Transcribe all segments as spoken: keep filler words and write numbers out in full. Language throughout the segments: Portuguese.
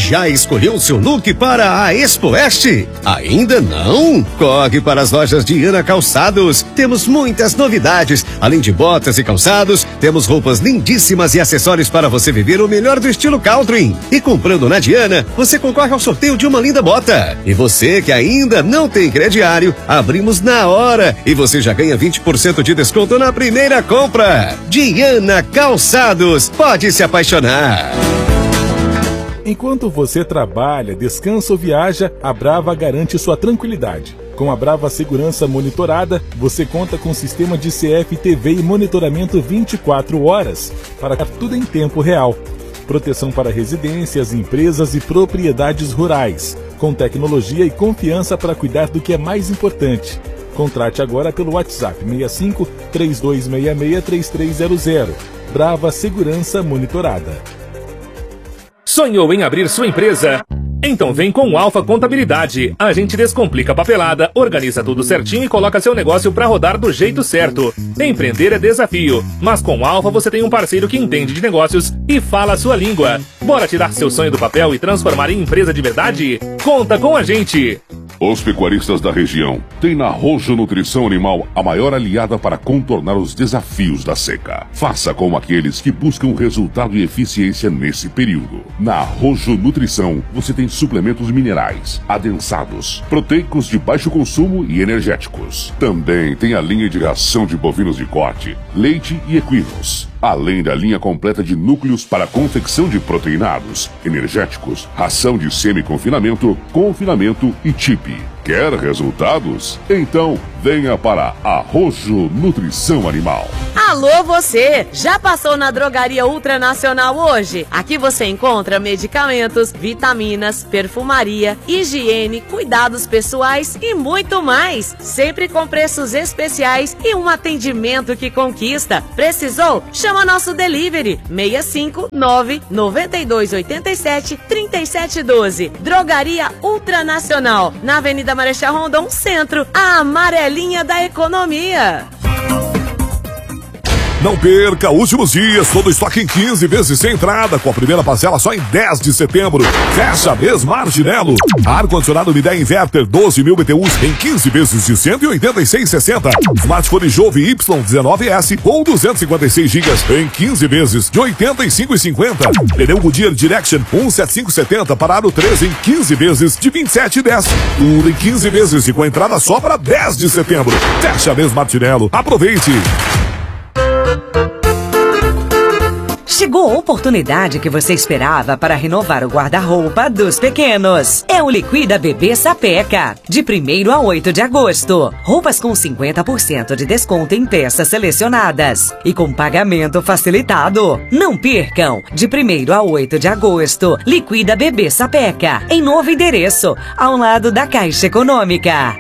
Já escolheu o seu look para a Expo Oeste? Ainda não? Corre para as lojas Diana Calçados. Temos muitas novidades. Além de botas e calçados, temos roupas lindíssimas e acessórios para você viver o melhor do estilo country. E comprando na Diana, você concorre ao sorteio de uma linda bota. E você que ainda não tem crediário, abrimos na hora e você já ganha vinte por cento de desconto na primeira compra. Diana Calçados, pode se apaixonar. Enquanto você trabalha, descansa ou viaja, a Brava garante sua tranquilidade. Com a Brava Segurança Monitorada, você conta com sistema de C F T V e monitoramento vinte e quatro horas, para tudo em tempo real. Proteção para residências, empresas e propriedades rurais, com tecnologia e confiança para cuidar do que é mais importante. Contrate agora pelo WhatsApp seis cinco, três dois seis seis, três três zero zero. Brava Segurança Monitorada. Sonhou em abrir sua empresa? Então vem com o Alfa Contabilidade. A gente descomplica a papelada, organiza tudo certinho e coloca seu negócio para rodar do jeito certo. Empreender é desafio, mas com o Alfa você tem um parceiro que entende de negócios e fala a sua língua. Bora tirar seu sonho do papel e transformar em empresa de verdade? Conta com a gente! Os pecuaristas da região têm na Rojo Nutrição Animal a maior aliada para contornar os desafios da seca. Faça como aqueles que buscam resultado e eficiência nesse período. Na Rojo Nutrição, você tem suplementos minerais, adensados, proteicos de baixo consumo e energéticos. Também tem a linha de ração de bovinos de corte, leite e equinos. Além da linha completa de núcleos para confecção de proteinados, energéticos, ração de semi-confinamento, confinamento e chip. Quer resultados? Então venha para a Rojo Nutrição Animal. Alô você! Já passou na Drogaria Ultranacional hoje? Aqui você encontra medicamentos, vitaminas, perfumaria, higiene, cuidados pessoais e muito mais. Sempre com preços especiais e um atendimento que conquista. Precisou? Chama nosso delivery seis cinco nove, nove dois oito sete, três sete um dois. Drogaria Ultranacional, na Avenida Marechal Rondon, Centro, a amarelinha da economia. Não perca, últimos dias, todo estoque em quinze vezes sem entrada, com a primeira parcela só em dez de setembro. Fecha mês Marginelo. Ar-condicionado Midea Inverter doze mil B T Us em quinze vezes de cento e oitenta e seis reais e sessenta centavos. Smartphone Jove Y dezenove S com duzentos e cinquenta e seis gigas em quinze vezes de oitenta e cinco reais e cinquenta centavos. Pneu Goodyear Direction um setenta e cinco setenta para aro treze em quinze vezes de vinte e sete reais e dez centavos. Tudo em quinze vezes e com entrada só para dez de setembro. Fecha mês Martinello. Aproveite! Chegou a oportunidade que você esperava para renovar o guarda-roupa dos pequenos. É o Liquida Bebê Sapeca. De primeiro a oito de agosto. Roupas com cinquenta por cento de desconto em peças selecionadas. E com pagamento facilitado. Não percam. De primeiro a oito de agosto. Liquida Bebê Sapeca. Em novo endereço. Ao lado da Caixa Econômica.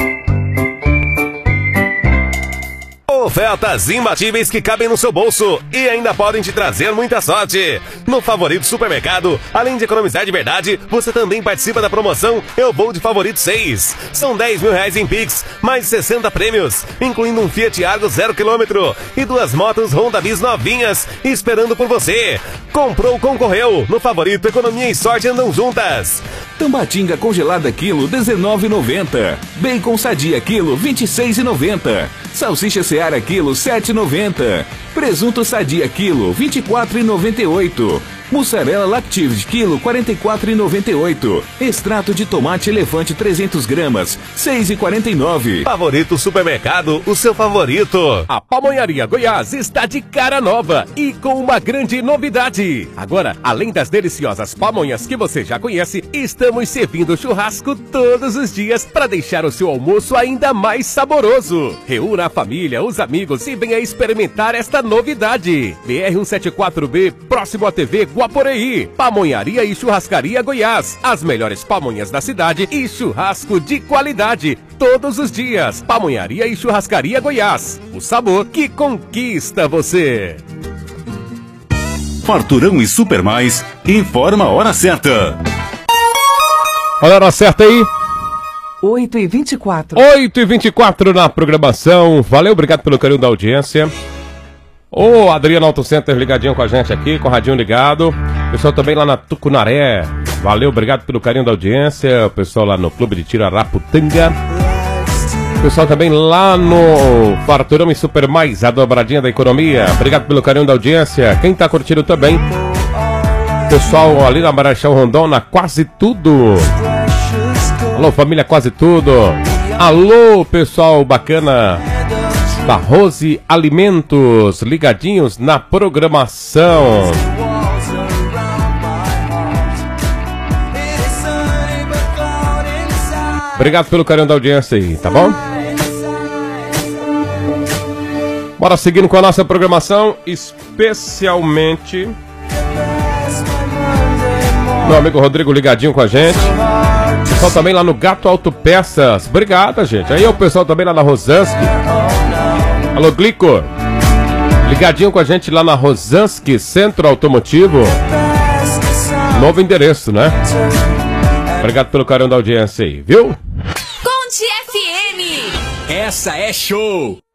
Ofertas imbatíveis que cabem no seu bolso e ainda podem te trazer muita sorte. No Favorito Supermercado, além de economizar de verdade, você também participa da promoção Eu Vou de Favorito seis. São dez mil reais em Pix, mais sessenta prêmios, incluindo um Fiat Argo zero quilômetro e duas motos Honda Bis novinhas esperando por você. Comprou, concorreu. No Favorito, economia e sorte andam juntas. Tambatinga congelada quilo dezenove reais e noventa centavos. Bacon sadia quilo vinte e seis reais e noventa centavos. Salsicha Seara quilo sete reais e noventa centavos. Presunto sadia quilo vinte e quatro reais e noventa e oito centavos. Mussarela Lactive quilo quarenta e quatro reais e noventa e oito centavos. Extrato de tomate elefante trezentos gramas seis reais e quarenta e nove centavos. Favorito Supermercado, o seu favorito. A Pamonharia Goiás está de cara nova e com uma grande novidade. Agora, além das deliciosas pamonhas que você já conhece, estamos servindo churrasco todos os dias para deixar o seu almoço ainda mais saboroso. Reúna a família, os amigos e venha experimentar esta novidade. B R cento e setenta e quatro B, próximo à T V Guaporeí. Pamonharia e Churrascaria Goiás. As melhores pamonhas da cidade e churrasco de qualidade. Todos os dias. Pamonharia e Churrascaria Goiás. O sabor que conquista você. Farturão e Super Mais informa a hora certa. Olha a hora certa aí. oito e vinte e quatro. oito e vinte e quatro na programação. Valeu, obrigado pelo carinho da audiência. Ô, Adriano Auto Center ligadinho com a gente aqui, com o radinho ligado. Pessoal também lá na Tucunaré, Valeu, obrigado pelo carinho da audiência. O pessoal lá no Clube de Tiro Araputanga. O pessoal também lá no Farturama e Super Mais, a dobradinha da economia. Obrigado pelo carinho da audiência. Quem tá curtindo também. Pessoal ali na Marechal Rondon, na Quase Tudo. Alô, família Quase Tudo. Alô, pessoal bacana da Rose Alimentos, ligadinhos na programação. Obrigado pelo carinho da audiência aí, tá bom? Bora seguindo com a nossa programação, especialmente meu amigo Rodrigo ligadinho com a gente. Pessoal também lá no Gato Autopeças. Obrigado, gente. Aí é o pessoal também lá na Rosansky. Alô, Glico. Ligadinho com a gente lá na Rosansky Centro Automotivo. Novo endereço, né? Obrigado pelo carinho da audiência aí, viu? Conte F M. Essa é show.